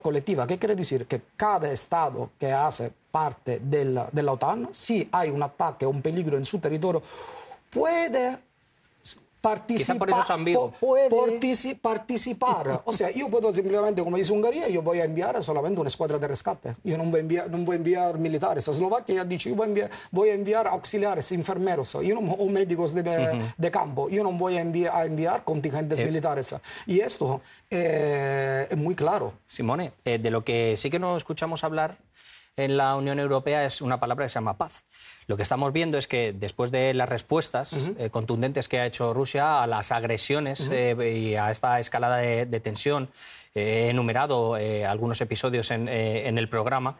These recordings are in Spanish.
colectiva. ¿Qué quiere decir? Que cada Estado que hace parte de la OTAN, si hay un ataque o un peligro en su territorio, puede participar. O sea, yo puedo simplemente, como dice Hungría, yo voy a enviar solamente una escuadra de rescate. Yo no voy a enviar militares. Eslovaquia ya ha dicho, yo voy a enviar auxiliares, enfermeros, o médicos de campo. Yo no voy a enviar contingentes militares. Y esto es muy claro. Simone, de lo que sí que no escuchamos hablar en la Unión Europea es una palabra que se llama paz. Lo que estamos viendo es que después de las respuestas contundentes que ha hecho Rusia a las agresiones y a esta escalada de tensión, he enumerado algunos episodios en el programa,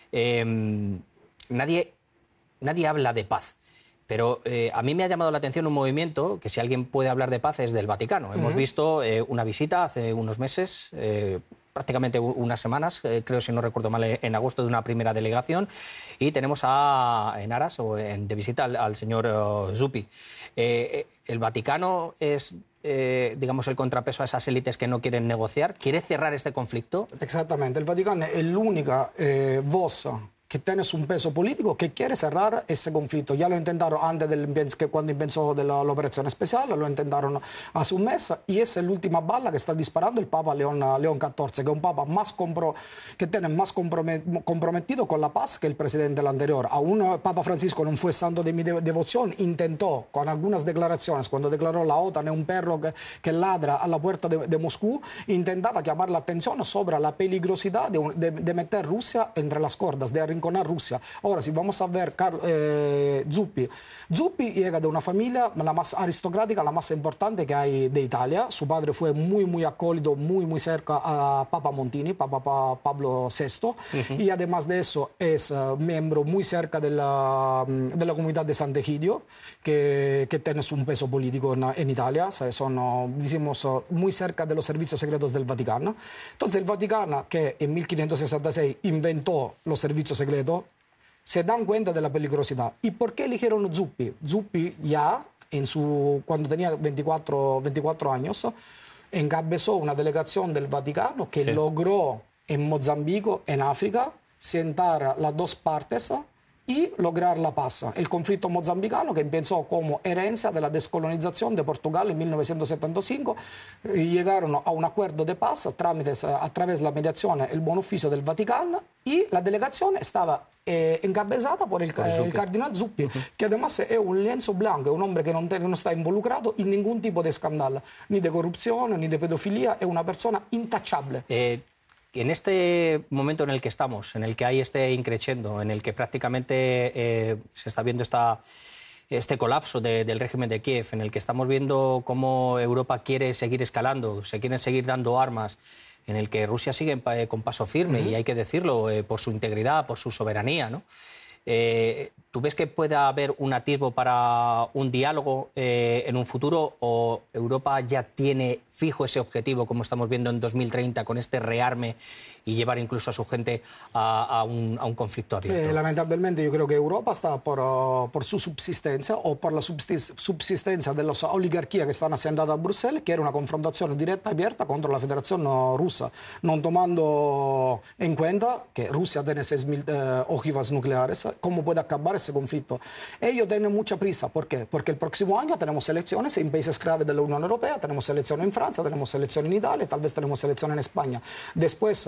nadie habla de paz. Pero a mí me ha llamado la atención un movimiento que, si alguien puede hablar de paz, es del Vaticano. Hemos visto una visita hace unos meses, prácticamente unas semanas, creo, si no recuerdo mal, en agosto, de una primera delegación, y tenemos en aras o de visita al señor Zuppi. El Vaticano es, digamos, el contrapeso a esas élites que no quieren negociar. ¿Quiere cerrar este conflicto? Exactamente. El Vaticano es la única voz que tiene un peso político que quiere cerrar ese conflicto. Ya lo intentaron antes cuando empezó la operación especial, lo intentaron hace un mes, y esa es la última bala que está disparando el Papa León XIV, que es un Papa que tiene más comprometido con la paz que el presidente anterior. Aún Papa Francisco no fue santo de mi devoción, intentó con algunas declaraciones, cuando declaró la OTAN es un perro que ladra a la puerta de Moscú, intentaba llamar la atención sobre la peligrosidad de meter Rusia entre las cuerdas, de arrinconar Rusia. Ahora, si vamos a ver Zuppi llega de una familia la más aristocrática, la más importante que hay de Italia. Su padre fue muy acólido, muy cerca a Papa Montini, Papa Pablo VI, y además de eso es miembro muy cerca de la comunidad de Sant'Egidio, que tiene un peso político en Italia. O sea, son, decimos, muy cerca de los servicios secretos del Vaticano. Entonces, el Vaticano, que en 1566 inventó los servicios secretos, se dan cuenta de la peligrosidad. ¿Y por qué eligieron Zuppi? Zuppi ya, cuando tenía 24 años, encabezó una delegación del Vaticano que logró en Mozambique, en África, sentar las dos partes y lograr la paz. El conflicto mozambicano, que empezó como herencia de la descolonización de Portugal en 1975, llegaron a un acuerdo de paz a través de la mediación del Buon Ufficio del Vaticano, y la delegación estaba encabezada por el cardenal Zuppi, que además es un lienzo blanco, es un hombre que no está involucrado en ningún tipo de escándalo, ni de corrupción, ni de pedofilia, es una persona intachable. En este momento en el que estamos, en el que hay este increchendo, en el que prácticamente se está viendo este colapso del régimen de Kiev, en el que estamos viendo cómo Europa quiere seguir escalando, se quieren seguir dando armas, en el que Rusia sigue con paso firme, y hay que decirlo, por su integridad, por su soberanía, ¿no? ¿Tú ves que pueda haber un atisbo para un diálogo en un futuro, o Europa ya tiene fijo ese objetivo, como estamos viendo en 2030, con este rearme y llevar incluso a su gente a un conflicto abierto? Lamentablemente yo creo que Europa está por su subsistencia, o por la subsistencia de las oligarquías que están asentadas a Bruselas, que era una confrontación directa y abierta contra la Federación Rusa, no tomando en cuenta que Rusia tiene 6.000 ojivas nucleares. ¿Cómo puede acabar ese conflicto? Ellos tienen mucha prisa. ¿Por qué? Porque el próximo año tenemos elecciones en países clave de la Unión Europea, tenemos elecciones en Francia, tenemos elecciones en Italia, tal vez tenemos elecciones en España. Después,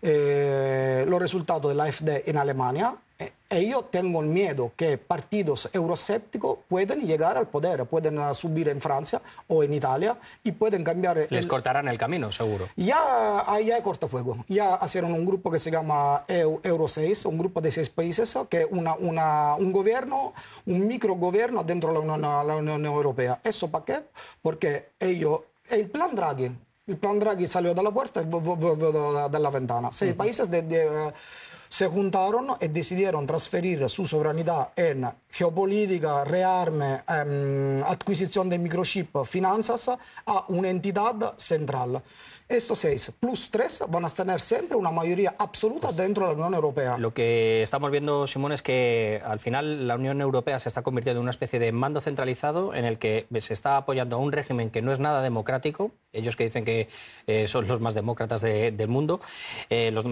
los resultados de la AfD en Alemania. Y yo tengo miedo que partidos euroscépticos pueden llegar al poder, pueden subir en Francia o en Italia y pueden cambiar. Les cortarán el camino, seguro. Ya hay cortafuego. Ya hicieron un grupo que se llama Euro 6, un grupo de 6 países, que es un gobierno, un microgobierno dentro de la Unión Europea. ¿Eso para qué? Porque el plan Draghi salió de la puerta y volvió de la ventana. 6 países se juntaron y decidieron transferir su soberanía en geopolítica, rearme, adquisición de microchip, finanzas, a una entidad central. Estos 6 plus 3 van a tener siempre una mayoría absoluta dentro de la Unión Europea. Lo que estamos viendo, Simón, es que al final la Unión Europea se está convirtiendo en una especie de mando centralizado en el que se está apoyando a un régimen que no es nada democrático, ellos que dicen que son los más demócratas del mundo, los